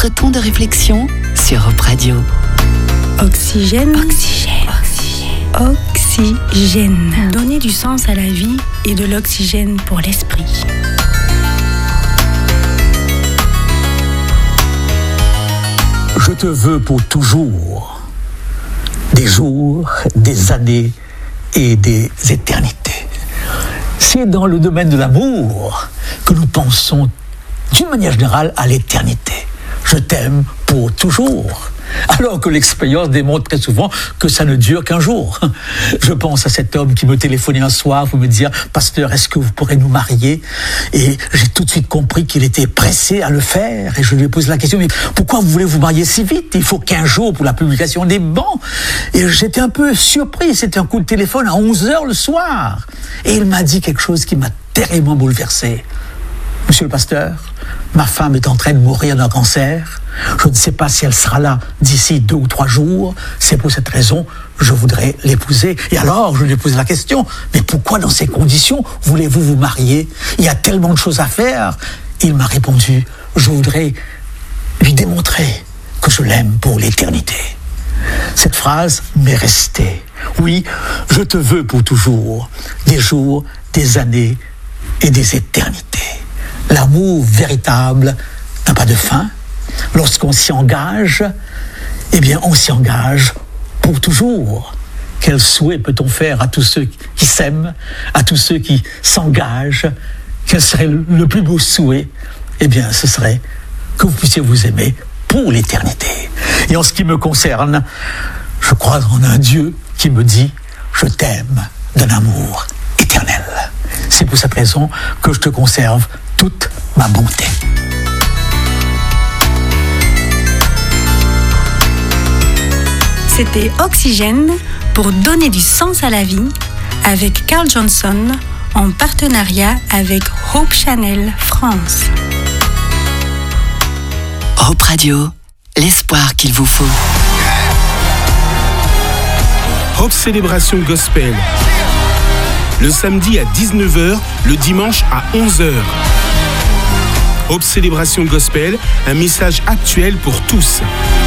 autre ton de réflexion sur Hope Radio. Oxygène. Oxygène. Oxygène. Oxygène. Donner du sens à la vie et de l'oxygène pour l'esprit. Je te veux pour toujours, des jours, des années et des éternités. C'est dans le domaine de l'amour que nous pensons d'une manière générale à l'éternité. Je t'aime pour toujours. Alors que l'expérience démontre très souvent que ça ne dure qu'un jour. Je pense à cet homme qui me téléphonait un soir pour me dire « Pasteur, est-ce que vous pourrez nous marier ?» Et j'ai tout de suite compris qu'il était pressé à le faire. Et je lui ai posé la question « Mais pourquoi vous voulez vous marier si vite ? Il faut 15 jours pour la publication des bancs. » Et j'étais un peu surpris. C'était un coup de téléphone à 11h le soir. Et il m'a dit quelque chose qui m'a terriblement bouleversé. « Monsieur le pasteur, ma femme est en train de mourir d'un cancer. Je ne sais pas si elle sera là d'ici 2 ou 3 jours. C'est pour cette raison je voudrais l'épouser. » Et alors, je lui ai posé la question. « Mais pourquoi dans ces conditions voulez-vous vous marier ? Il y a tellement de choses à faire. » Il m'a répondu « Je voudrais lui démontrer que je l'aime pour l'éternité. » Cette phrase m'est restée. Oui, je te veux pour toujours, des jours, des années et des éternités. L'amour véritable n'a pas de fin. Lorsqu'on s'y engage, eh bien, on s'y engage pour toujours. Quel souhait peut-on faire à tous ceux qui s'aiment, à tous ceux qui s'engagent ? Quel serait le plus beau souhait ? Eh bien, ce serait que vous puissiez vous aimer pour l'éternité. Et en ce qui me concerne, je crois en un Dieu qui me dit « Je t'aime d'un amour éternel ». C'est pour cette raison que je te conserve toute ma bonté. C'était Oxygène pour donner du sens à la vie avec Carl Johnson en partenariat avec Hope Channel France. Hope Radio, l'espoir qu'il vous faut. Hope Célébration Gospel. Le samedi à 19h, le dimanche à 11h. Hope Célébration Gospel, un message actuel pour tous.